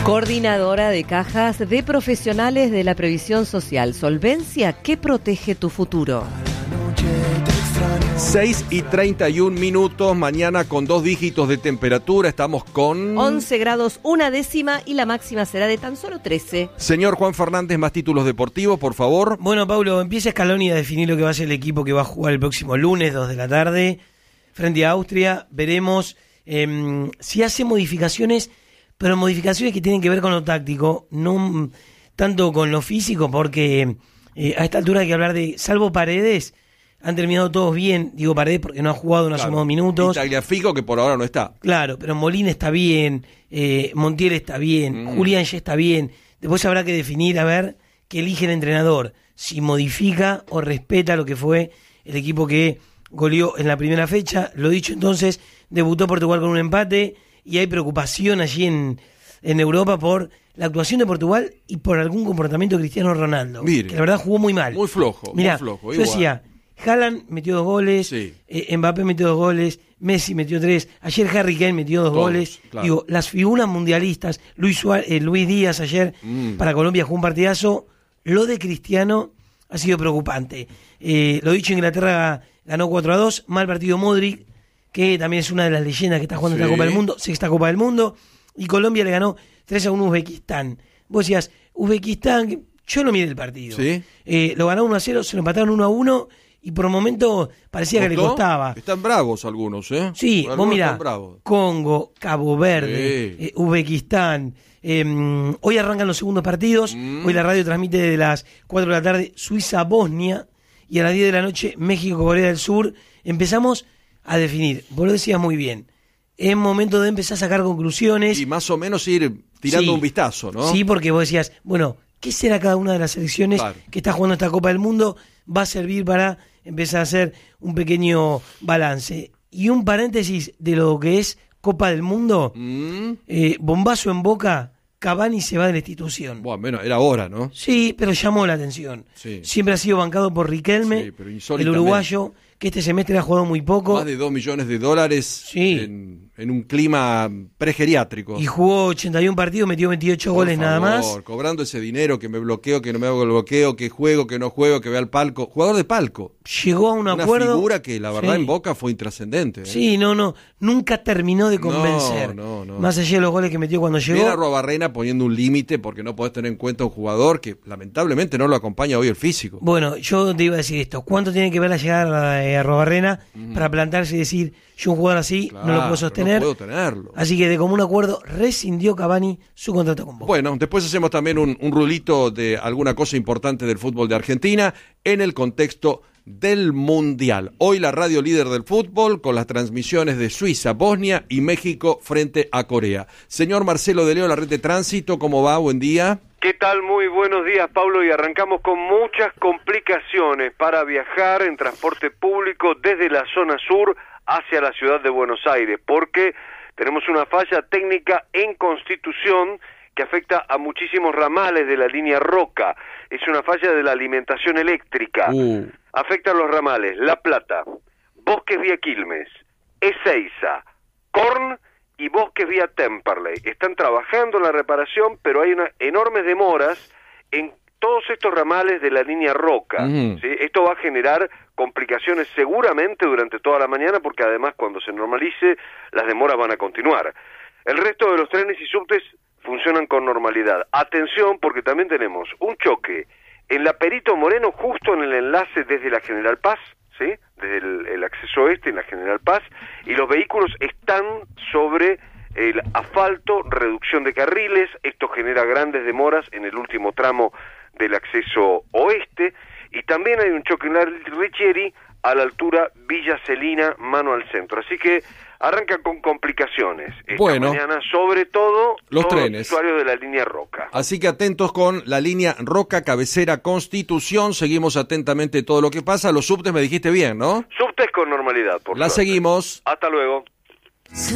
Coordinadora de cajas de profesionales de la previsión social. Solvencia que protege tu futuro. 6:31, mañana con 2 dígitos de temperatura, estamos con 11 grados, 1/10 y la máxima será de tan solo 13. Señor Juan Fernández, más títulos deportivos, por favor. Bueno, Paulo, empieza Scaloni a definir lo que va a ser el equipo que va a jugar el próximo lunes, 2 de la tarde, frente a Austria. Veremos si hace modificaciones, pero modificaciones que tienen que ver con lo táctico, no tanto con lo físico, porque a esta altura hay que hablar de, salvo Paredes, han terminado todos bien. Digo Paredes porque no ha jugado, no ha sumado minutos. Y Tagliafico, que por ahora no está. Claro, pero Molina está bien, Montiel está bien, Julián ya está bien. Después habrá que definir, a ver, qué elige el entrenador. Si modifica o respeta lo que fue el equipo que goleó en la primera fecha. Lo dicho entonces, debutó Portugal con un empate y hay preocupación allí en Europa por la actuación de Portugal y por algún comportamiento de Cristiano Ronaldo. Mire, que la verdad jugó muy mal. Muy flojo, Mirá, muy flojo. Yo decía, Haaland metió 2 goles, sí. Mbappé metió 2 goles, Messi metió 3, ayer Harry Kane metió 2 goles. Claro. Digo, las figuras mundialistas, Luis Díaz ayer para Colombia jugó un partidazo. Lo de Cristiano ha sido preocupante. Lo dicho, Inglaterra ganó 4-2, mal partido Modric, que también es una de las leyendas que está jugando esta Copa del Mundo, sexta Copa del Mundo, y Colombia le ganó 3-1 a Uzbekistán. Vos decías, Uzbekistán, yo no miré el partido. ¿Sí? Lo ganaron 1-0, se lo empataron 1-1, y por un momento parecía que le costaba. Están bravos algunos, ¿eh? Sí, algunos vos mirá, Congo, Cabo Verde, Uzbekistán. Hoy arrancan los segundos partidos. Hoy la radio transmite desde las 4 de la tarde Suiza-Bosnia, y a las 10 de la noche México-Corea del Sur. Empezamos a definir. Vos lo decías muy bien. Es momento de empezar a sacar conclusiones. Y más o menos ir tirando un vistazo, ¿no? Sí, porque vos decías, bueno, ¿qué será cada una de las selecciones que está jugando esta Copa del Mundo? Va a servir para empezar a hacer un pequeño balance. Y un paréntesis de lo que es Copa del Mundo. Bombazo en Boca, Cavani se va de la institución. Bueno, era hora, ¿no? Sí, pero llamó la atención. Sí. Siempre ha sido bancado por Riquelme, el uruguayo, que este semestre ha jugado muy poco. Más de $2 millones en un clima pregeriátrico. Y jugó 81 partidos, metió 28 goles nada más. Cobrando ese dinero, que me bloqueo, que no me hago el bloqueo, que juego, que no juego, que vea al palco. Jugador de palco. Llegó a un acuerdo. Una figura que la verdad en Boca fue intrascendente. Sí, nunca terminó de convencer. No. Más allá de los goles que metió cuando llegó. Viene Arruabarrena poniendo un límite porque no podés tener en cuenta un jugador que lamentablemente no lo acompaña hoy el físico. Bueno, yo te iba a decir esto. ¿Cuánto tiene que ver la llegada de Arruabarrena para plantarse y decir, yo un jugador así no lo puedo sostener? No puedo tenerlo. Así que de común acuerdo rescindió Cavani su contrato con Boca. Bueno, después hacemos también un rulito de alguna cosa importante del fútbol de Argentina en el contexto del Mundial. Hoy la radio líder del fútbol con las transmisiones de Suiza, Bosnia y México frente a Corea. Señor Marcelo de Leo, la red de tránsito, ¿cómo va? Buen día. ¿Qué tal? Muy buenos días, Pablo, y arrancamos con muchas complicaciones para viajar en transporte público desde la zona sur hacia la ciudad de Buenos Aires, porque tenemos una falla técnica en Constitución que afecta a muchísimos ramales de la línea Roca. Es una falla de la alimentación eléctrica. Afecta a los ramales La Plata, Bosques vía Quilmes, Ezeiza, Korn y Bosques vía Temperley. Están trabajando en la reparación, pero hay enormes demoras en todos estos ramales de la línea Roca. ¿Sí? Esto va a generar complicaciones seguramente durante toda la mañana, porque además cuando se normalice las demoras van a continuar. El resto de los trenes y subtes funcionan con normalidad. Atención, porque también tenemos un choque en la Perito Moreno, justo en el enlace desde la General Paz, ¿sí? Desde el acceso oeste en la General Paz, y los vehículos están sobre el asfalto, reducción de carriles. Esto genera grandes demoras en el último tramo del acceso oeste, y también hay un choque en la Richieri a la altura Villa Celina, mano al centro. Así que arranca con complicaciones esta mañana, sobre todo los trenes, los usuarios de la línea Roca. Así que atentos con la línea Roca, cabecera Constitución. Seguimos atentamente todo lo que pasa. Los subtes me dijiste bien, ¿no? Subtes con normalidad, por La suerte. seguimos. Hasta luego.